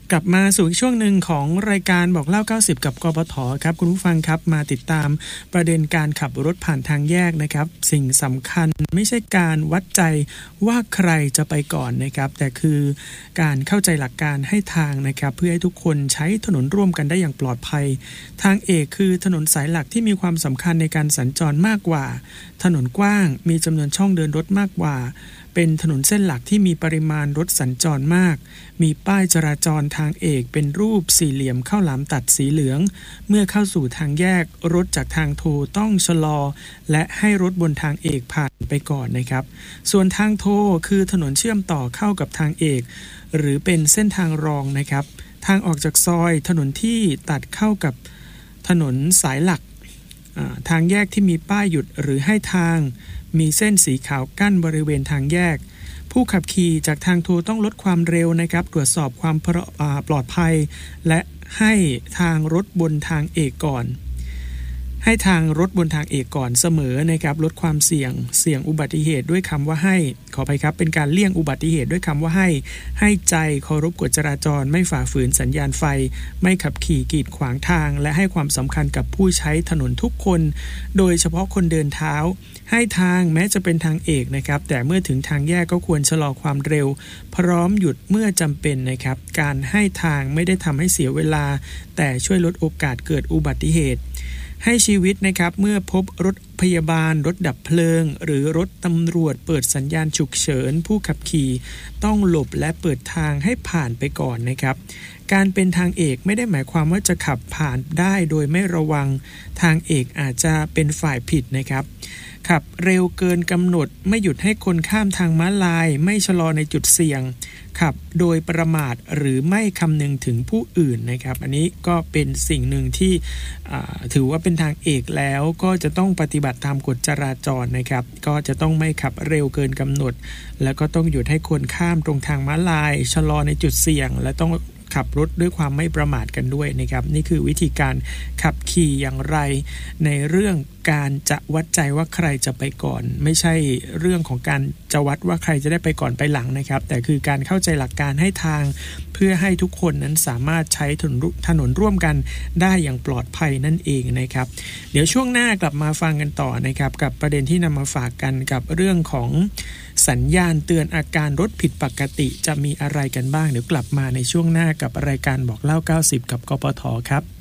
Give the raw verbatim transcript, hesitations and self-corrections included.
กลับมาสู่ช่วงหนึ่งของรายการบอกเล่าเก้าสิบกับกปทครับคุณผู้ฟังครับมาติดตามประเด็นการขับรถผ่านทางแยกนะครับสิ่งสำคัญไม่ใช่การวัดใจว่าใครจะไปก่อนนะครับแต่คือการเข้าใจหลักการให้ทางนะครับเพื่อให้ทุกคนใช้ถนนร่วมกันได้อย่างปลอดภัยทางเอกคือถนนสายหลักที่มีความสำคัญในการสัญจรมากกว่าถนนกว้างมีจำนวนช่องเดินรถมากกว่าเป็นถนนเส้นหลักที่มีปริมาณรถสัญจรมากมีป้ายจราจรทางเอกเป็นรูปสี่เหลี่ยมข้าวหลามตัดสีเหลืองเมื่อเข้าสู่ทางแยกรถจากทางโทต้องชะลอและให้รถบนทางเอกผ่านไปก่อนนะครับส่วนทางโทคือถนนเชื่อมต่อเข้ากับทางเอกหรือเป็นเส้นทางรองนะครับทางออกจากซอยถนนที่ตัดเข้ากับถนนสายหลักทางแยกที่มีป้ายหยุดหรือให้ทางมีเส้นสีขาวกั้นบริเวณทางแยกผู้ขับขี่จากทางโทต้องลดความเร็วนะครับตรวจสอบความปลอดภัยและให้ทางรถบนทางเอกก่อนให้ทางรถบนทางเอกก่อนเสมอนะครับลดความเสี่ยงเสี่ยงอุบัติเหตุด้วยคำว่าให้ขออภัยครับเป็นการเลี่ยงอุบัติเหตุด้วยคำว่าให้ให้ใจเคารพกฎจราจรไม่ฝ่าฝืนสัญญาณไฟไม่ขับขี่กีดขวางทางและให้ความสำคัญกับผู้ใช้ถนนทุกคนโดยเฉพาะคนเดินเท้าให้ทางแม้จะเป็นทางเอกนะครับแต่เมื่อถึงทางแยกก็ควรชะลอความเร็วพร้อมหยุดเมื่อจำเป็นนะครับการให้ทางไม่ได้ทำให้เสียเวลาแต่ช่วยลดโอกาสเกิดอุบัติเหตุให้ชีวิตนะครับเมื่อพบรถพยาบาลรถดับเพลิงหรือรถตำรวจเปิดสัญญาณฉุกเฉินผู้ขับขี่ต้องหลบและเปิดทางให้ผ่านไปก่อนนะครับการเป็นทางเอกไม่ได้หมายความว่าจะขับผ่านได้โดยไม่ระวังทางเอกอาจจะเป็นฝ่ายผิดนะครับขับเร็วเกินกำหนดไม่หยุดให้คนข้ามทางม้าลายไม่ชะลอในจุดเสี่ยงขับโดยประมาทหรือไม่คำนึงถึงผู้อื่นนะครับอันนี้ก็เป็นสิ่งหนึ่งที่ถือว่าเป็นทางเอกแล้วก็จะต้องปฏิบัติตามกฎจราจรนะครับก็จะต้องไม่ขับเร็วเกินกำหนดแล้วก็ต้องหยุดให้คนข้ามตรงทางม้าลายชะลอในจุดเสี่ยงและต้องขับรถด้วยความไม่ประมาทกันด้วยนะครับนี่คือวิธีการขับขี่อย่างไรในเรื่องการจะวัดใจว่าใครจะไปก่อนไม่ใช่เรื่องของการจะวัดว่าใครจะได้ไปก่อนไปหลังนะครับแต่คือการเข้าใจหลักการให้ทางเพื่อให้ทุกคนนั้นสามารถใช้ถนนถนนร่วมกันได้อย่างปลอดภัยนั่นเองนะครับเดี๋ยวช่วงหน้ากลับมาฟังกันต่อนะครับกับประเด็นที่นำมาฝากกันกับเรื่องของสัญญาณเตือนอาการรถผิดปกติจะมีอะไรกันบ้างเดี๋ยวกลับมาในช่วงหน้ากับรายการบอกเล่าเก้าสิบกับกปทครับ